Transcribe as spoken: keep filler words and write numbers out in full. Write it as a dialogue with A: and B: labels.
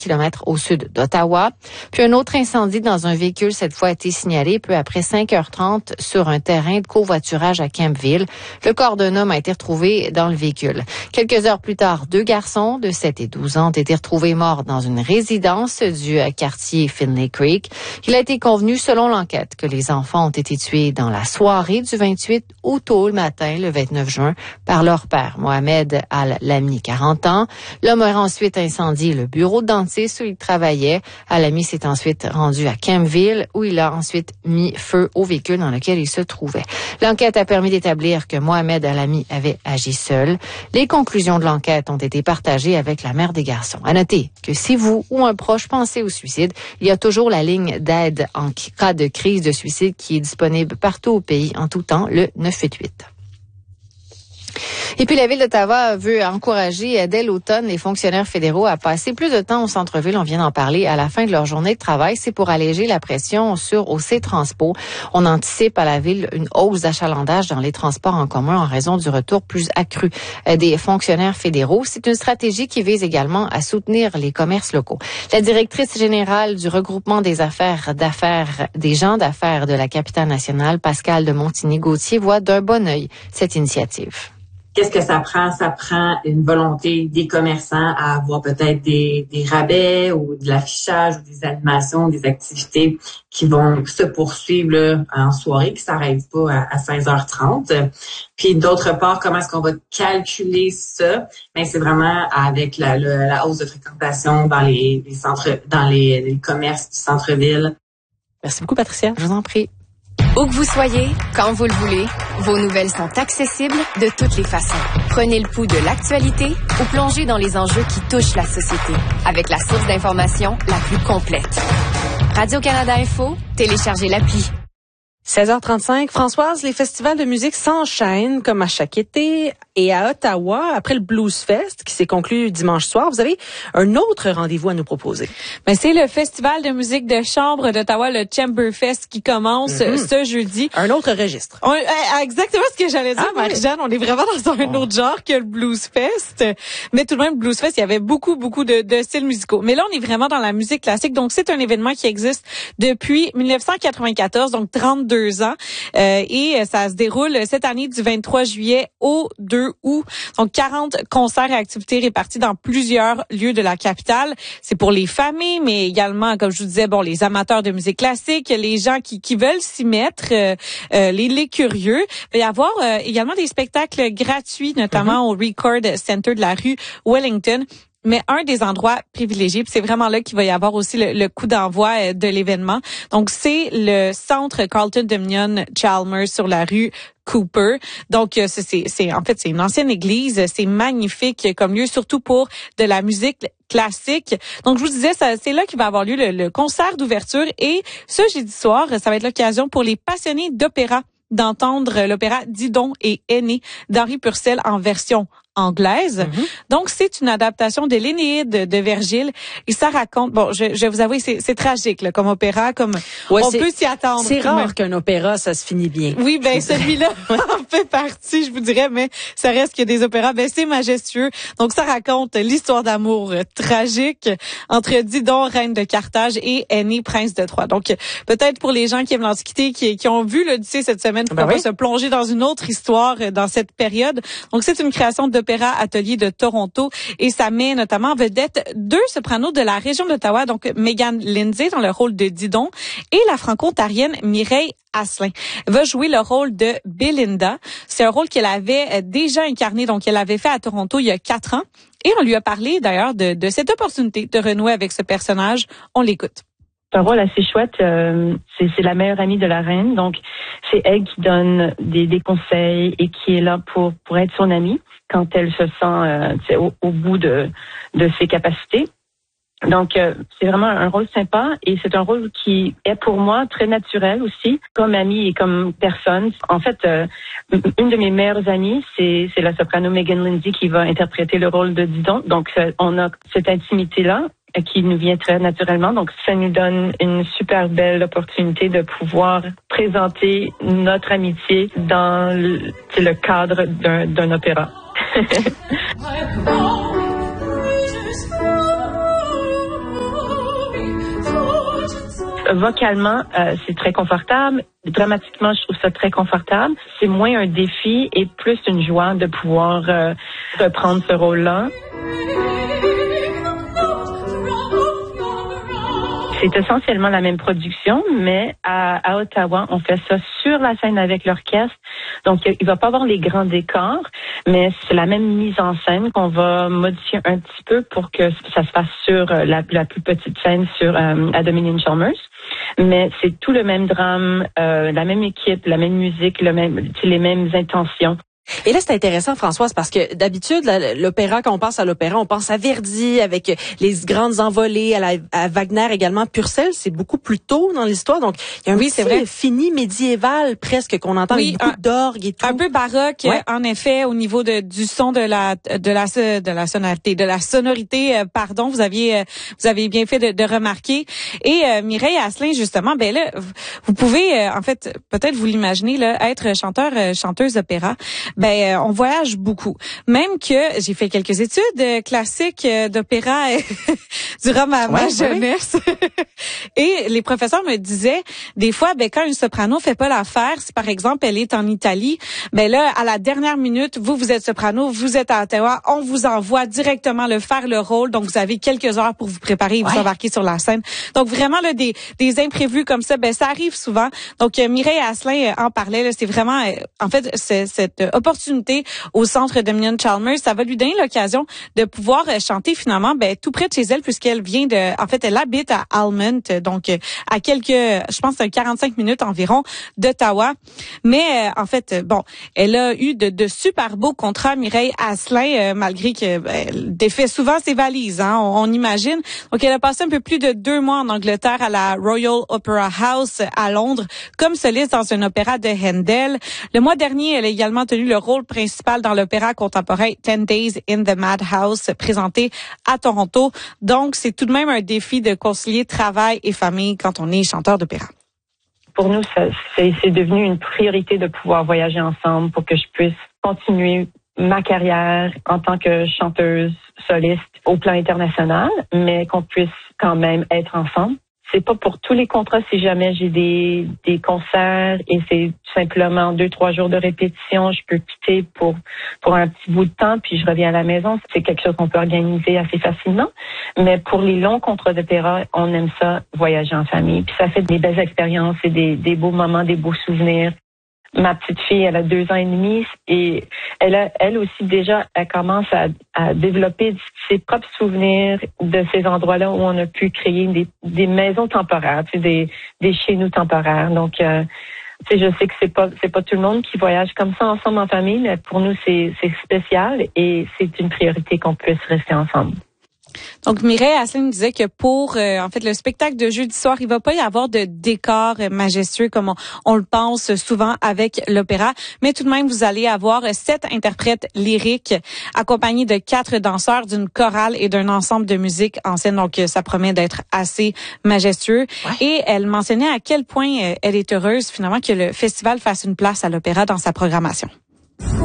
A: kilomètres au sud d'Ottawa. Puis un autre incendie dans un véhicule, cette fois, a été signalé peu après cinq heures trente sur un terrain de covoiturage à Kempville. Le corps d'un homme a été retrouvé dans le véhicule. Quelques heures plus tard, deux garçons de sept et douze ans ont été retrouvés morts dans une résidence du quartier Finlay Creek. Il a été convenu, selon l'enquête, que les enfants ont été tués dans la soirée du vingt-huit ou tôt le matin, le vingt-neuf juin, par leur père, Mohamed Al-Lami, quarante ans. L'homme a ensuite incendié le bureau de dentiste où il travaillait. Al-Lami s'est ensuite rendu à Kempville où il a ensuite mis feu au véhicule dans lequel il se trouvait. L'enquête a permis d'établir que Mohamed Al-Lami avait agi seul. Les conclusions de l'enquête ont été partagées avec la mère des garçons. À noter que si vous ou un proche pensez au suicide, il y a toujours la ligne d'aide en cas de crise de suicide qui est disponible partout au pays en tout temps, le neuf huit huit. Et puis, la Ville d'Ottawa veut encourager dès l'automne les fonctionnaires fédéraux à passer plus de temps au centre-ville. On vient d'en parler à la fin de leur journée de travail. C'est pour alléger la pression sur O C Transpo. On anticipe à la Ville une hausse d'achalandage dans les transports en commun en raison du retour plus accru des fonctionnaires fédéraux. C'est une stratégie qui vise également à soutenir les commerces locaux. La directrice générale du regroupement des affaires d'affaires, des gens d'affaires de la capitale nationale, Pascale de Montigny-Gauthier, voit d'un bon œil cette initiative.
B: Qu'est-ce que ça prend? Ça prend une volonté des commerçants à avoir peut-être des, des rabais ou de l'affichage ou des animations, des activités qui vont se poursuivre là, en soirée, qui s'arrêtent pas à, à seize heures trente. Puis d'autre part, comment est-ce qu'on va calculer ça? Ben c'est vraiment avec la, la, la hausse de fréquentation dans les, les centres, dans les, les commerces du centre-ville.
A: Merci beaucoup, Patricia. Je vous en prie.
C: Où que vous soyez, quand vous le voulez, vos nouvelles sont accessibles de toutes les façons. Prenez le pouls de l'actualité ou plongez dans les enjeux qui touchent la société avec la source d'information la plus complète. Radio-Canada Info, téléchargez l'appli.
D: seize heures trente-cinq, Françoise, les festivals de musique s'enchaînent comme à chaque été. Et à Ottawa, après le Blues Fest qui s'est conclu dimanche soir, vous avez un autre rendez-vous à nous proposer.
E: Ben, c'est le festival de musique de chambre d'Ottawa, le Chamberfest, qui commence mm-hmm. ce jeudi.
D: Un autre registre.
E: On, exactement ce que j'allais dire, ah, Marie-Jeanne. On est vraiment dans un oh. autre genre que le Blues Fest. Mais tout de même, le Blues Fest, il y avait beaucoup, beaucoup de, de styles musicaux. Mais là, on est vraiment dans la musique classique. Donc, c'est un événement qui existe depuis dix-neuf cent quatre-vingt-quatorze, donc trente-deux ans. Euh, et ça se déroule cette année du vingt-trois juillet au deux août. Donc, quarante concerts et activités répartis dans plusieurs lieux de la capitale. C'est pour les familles, mais également, comme je vous disais, bon, les amateurs de musique classique, les gens qui, qui veulent s'y mettre, euh, euh, les, les curieux. Il va y avoir euh, également des spectacles gratuits, notamment mm-hmm. au Record Center de la rue Wellington. Mais un des endroits privilégiés, puis c'est vraiment là qu'il va y avoir aussi le, le coup d'envoi de l'événement. Donc, c'est le centre Carlton Dominion Chalmers sur la rue Cooper. Donc, c'est, c'est, c'est en fait, c'est une ancienne église. C'est magnifique comme lieu, surtout pour de la musique classique. Donc, je vous disais, ça, c'est là qu'il va avoir lieu le, le concert d'ouverture. Et ce jeudi soir, ça va être l'occasion pour les passionnés d'opéra d'entendre l'opéra Didon et Aîné d'Henri Purcell en version anglaise. Mm-hmm. Donc, c'est une adaptation de l'Énéide de Virgile. Et ça raconte, bon, je, je vais vous avouer, c'est, c'est tragique, là, comme opéra, comme ouais, on peut s'y attendre.
D: C'est rare mais... qu'un opéra, ça se finit bien.
E: Oui, ben, celui-là en fait partie, je vous dirais, mais ça reste que des opéras, ben, c'est majestueux. Donc, ça raconte l'histoire d'amour tragique entre Didon, reine de Carthage, et Aîné, prince de Troie. Donc, peut-être pour les gens qui aiment l'Antiquité, qui, qui ont vu l'Odyssée cette semaine, pourquoi ben oui. pas se plonger dans une autre histoire dans cette période. Donc, c'est une création de Opéra Atelier de Toronto et ça met notamment en vedette deux sopranos de la région d'Ottawa, donc Megan Lindsay dans le rôle de Didon et la franco-ontarienne Mireille Asselin va jouer le rôle de Belinda. C'est un rôle qu'elle avait déjà incarné, donc elle avait fait à Toronto il y a quatre ans et on lui a parlé d'ailleurs de, de cette opportunité de renouer avec ce personnage. On l'écoute.
F: C'est un rôle assez chouette. Euh, c'est, c'est la meilleure amie de la reine, donc c'est elle qui donne des, des conseils et qui est là pour pour être son amie quand elle se sent euh, au, au bout de de ses capacités. Donc euh, c'est vraiment un rôle sympa et c'est un rôle qui est pour moi très naturel aussi, comme amie et comme personne. En fait, euh, une de mes meilleures amies, c'est c'est la soprano Megan Lindsay qui va interpréter le rôle de Didon. Donc euh, on a cette intimité là qui nous vient très naturellement. Donc, ça nous donne une super belle opportunité de pouvoir présenter notre amitié dans le, le cadre d'un, d'un opéra. vocalement, euh, c'est très confortable. Dramatiquement, je trouve ça très confortable. C'est moins un défi et plus une joie de pouvoir euh, reprendre ce rôle-là. C'est essentiellement la même production, mais à, à Ottawa, on fait ça sur la scène avec l'orchestre. Donc, il va pas avoir les grands décors, mais c'est la même mise en scène qu'on va modifier un petit peu pour que ça se fasse sur la, la plus petite scène sur euh, à Dominion-Chalmers. Mais c'est tout le même drame, euh, la même équipe, la même musique, le même, les mêmes intentions.
D: Et là, c'est intéressant, Françoise, parce que d'habitude, l'opéra, quand on pense à l'opéra, on pense à Verdi avec les grandes envolées, à, la, à Wagner également. Purcell, c'est beaucoup plus tôt dans l'histoire. Donc, il y a un
E: oui,
D: petit
E: c'est vrai.
D: fini médiéval presque qu'on entend
E: oui,
D: avec beaucoup d'orgue et tout.
E: Un peu baroque,
D: ouais.
E: En effet, au niveau de, du son de la de la de la sonorité, de la sonorité. Euh, pardon, vous aviez euh, vous avez bien fait de, de remarquer. Et euh, Mireille Asselin, justement, ben là, vous pouvez, euh, en fait, peut-être vous l'imaginez là, être chanteur, euh, chanteuse d'opéra. Ben, euh, on voyage beaucoup. Même que j'ai fait quelques études euh, classiques euh, d'opéra euh, durant ma, ouais, ma jeunesse. Et les professeurs me disaient, des fois, ben quand une soprano fait pas l'affaire, si par exemple elle est en Italie, ben là, à la dernière minute, vous, vous êtes soprano, vous êtes à Ottawa, on vous envoie directement le faire le rôle. Donc, vous avez quelques heures pour vous préparer et vous ouais. embarquer sur la scène. Donc, vraiment, là, des, des imprévus comme ça, ben ça arrive souvent. Donc, euh, Mireille Asselin euh, en parlait. Là, c'est vraiment, euh, en fait, c'est, cette opportunité au centre Dominion-Chalmers, ça va lui donner l'occasion de pouvoir euh, chanter finalement, ben tout près de chez elle, puisqu'elle vient de, en fait, elle habite à Almont, donc euh, à quelques, je pense, quarante-cinq minutes environ d'Ottawa. Mais euh, en fait, bon, elle a eu de, de super beaux contrats, Mireille Asselin, euh, malgré que ben, elle défait souvent ses valises, hein, on, on imagine. Donc, elle a passé un peu plus de deux mois en Angleterre à la Royal Opera House à Londres, comme soliste dans un opéra de Handel. Le mois dernier, elle a également tenu le rôle principal dans l'opéra contemporain Ten Days in the Madhouse, présenté à Toronto. Donc, c'est tout de même un défi de concilier travail et famille quand on est chanteur d'opéra.
F: Pour nous, ça, c'est, c'est devenu une priorité de pouvoir voyager ensemble pour que je puisse continuer ma carrière en tant que chanteuse soliste au plan international, mais qu'on puisse quand même être ensemble. C'est pas pour tous les contrats si jamais j'ai des des concerts et c'est simplement deux, trois jours de répétition, je peux quitter pour pour un petit bout de temps puis je reviens à la maison. C'est quelque chose qu'on peut organiser assez facilement. Mais pour les longs contrats d'opéra, on aime ça, voyager en famille. Puis ça fait des belles expériences et des, des beaux moments, des beaux souvenirs. Ma petite fille, elle a deux ans et demi et elle a, elle aussi déjà, elle commence à, à développer ses propres souvenirs de ces endroits-là où on a pu créer des, des maisons temporaires, tu sais, des, des chez nous temporaires. Donc, euh, tu sais, je sais que c'est pas, c'est pas tout le monde qui voyage comme ça ensemble en famille, mais pour nous, c'est, c'est spécial et c'est une priorité qu'on puisse rester ensemble.
E: Donc, Mireille Asselin disait que pour, euh, en fait, le spectacle de jeudi soir, il va pas y avoir de décor majestueux comme on, on le pense souvent avec l'opéra, mais tout de même, vous allez avoir sept interprètes lyriques accompagnés de quatre danseurs, d'une chorale et d'un ensemble de musique en scène. Donc, ça promet d'être assez majestueux. Ouais. Et elle mentionnait à quel point elle est heureuse, finalement, que le festival fasse une place à l'opéra dans sa programmation.